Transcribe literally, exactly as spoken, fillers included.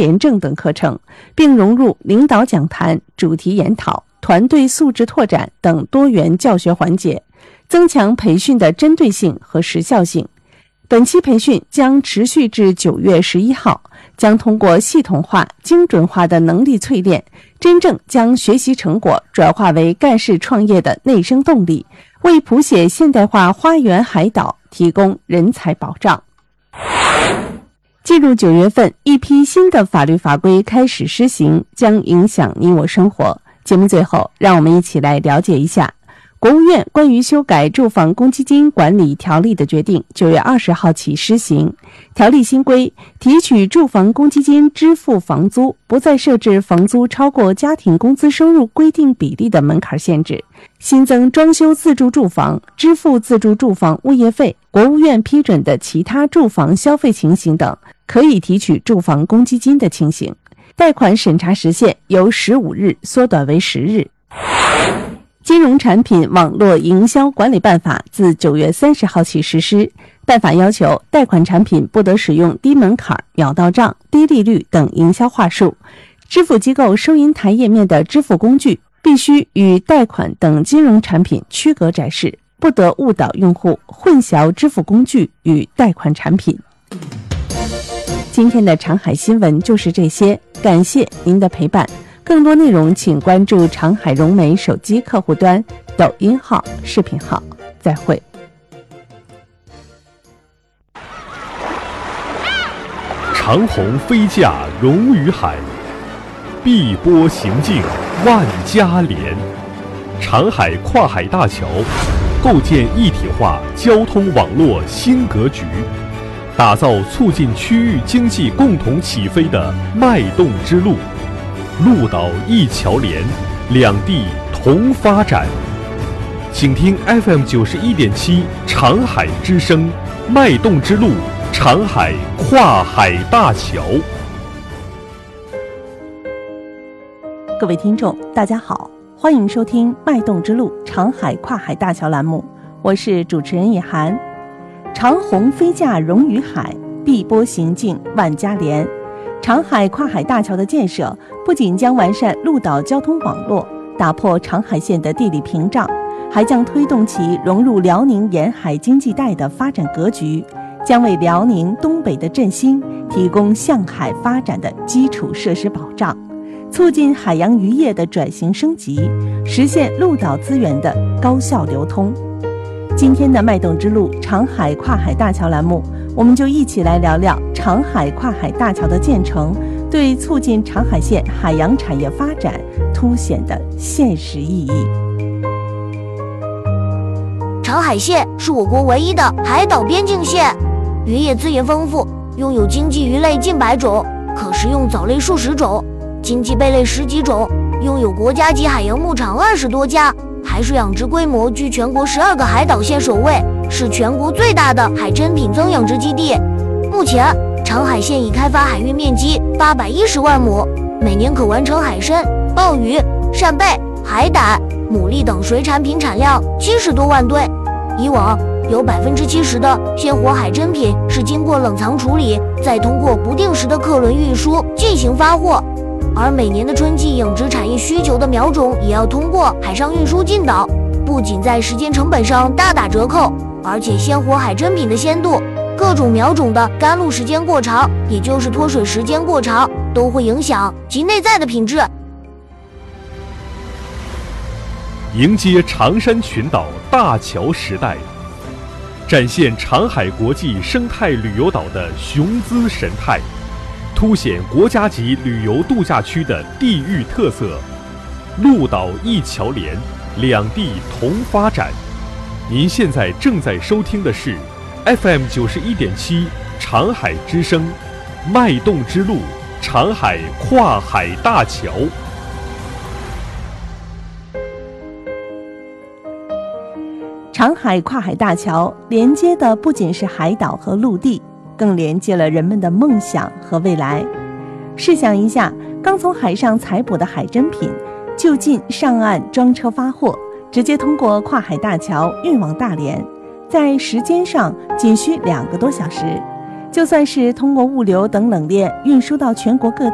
廉政等课程，并融入领导讲坛、主题研讨、团队素质拓展等多元教学环节，增强培训的针对性和时效性。本期培训将持续至九月十一号，将通过系统化、精准化的能力淬炼，真正将学习成果转化为干事创业的内生动力，为谱写现代化花园海岛提供人才保障。进入九月份，一批新的法律法规开始施行，将影响你我生活。节目最后，让我们一起来了解一下国务院关于修改住房公积金管理条例的决定，九月二十号起施行。条例新规，提取住房公积金支付房租不再设置房租超过家庭工资收入规定比例的门槛限制，新增装修自住住房、支付自住住房物业费、国务院批准的其他住房消费情形等可以提取住房公积金的情形。贷款审查时限由十五日缩短为十日。金融产品网络营销管理办法自九月三十号起实施。办法要求，贷款产品不得使用低门槛、秒到账、低利率等营销话术。支付机构收银台页面的支付工具必须与贷款等金融产品区隔展示，不得误导用户，混淆支付工具与贷款产品。今天的长海新闻就是这些，感谢您的陪伴。更多内容请关注长海融媒手机客户端、抖音号、视频号。再会。 长鸿飞架融于海，碧波行径万家连。长海跨海大桥构建一体化交通网络新格局，打造促进区域经济共同起飞的脉动之路。陆岛一桥连，两地同发展。请听 F M 九十一点七长海之声，脉动之路，长海跨海大桥。 各位听众，大家好，欢迎收听脉动之路长海跨海大桥栏目，我是主持人叶涵。长鸿飞架融于海，碧波行径万家连。长海跨海大桥的建设不仅将完善陆岛交通网络，打破长海县的地理屏障，还将推动其融入辽宁沿海经济带的发展格局，将为辽宁东北的振兴提供向海发展的基础设施保障，促进海洋渔业的转型升级，实现陆岛资源的高效流通。今天的脉动之路长海跨海大桥栏目，我们就一起来聊聊长海跨海大桥的建成对促进长海县海洋产业发展凸显的现实意义。 长海县是我国唯一的海岛边境县，渔业资源丰富，拥有经济鱼类近百种，可食用藻类数十种，经济贝类十几种，拥有国家级海洋牧场二十多家，海水养殖规模居全国十二个海岛县首位，是全国最大的海珍品增养殖基地。目前，长海县已开发海域面积八百一十万亩，每年可完成海参、鲍鱼、扇贝、海胆、牡蛎等水产品产量七十多万吨。以往有百分之七十的鲜活海珍品是经过冷藏处理，再通过不定时的客轮运输进行发货。而每年的春季养殖产业需求的苗种也要通过海上运输进岛，不仅在时间成本上大打折扣，而且鲜活海珍品的鲜度、各种苗种的甘露时间过长，也就是脱水时间过长，都会影响其内在的品质。 迎接长山群岛大桥时代，展现长海国际生态旅游岛的雄姿神态，凸显国家级旅游度假区的地域特色。陆岛一桥连，两地同发展。您现在正在收听的是 F M 九十一点七长海之声，脉动之路，长海跨海大桥。 长海跨海大桥连接的不仅是海岛和陆地，更连接了人们的梦想和未来。试想一下，刚从海上采捕的海珍品就近上岸装车发货，直接通过跨海大桥运往大连，在时间上仅需两个多小时。就算是通过物流等冷链运输到全国各地，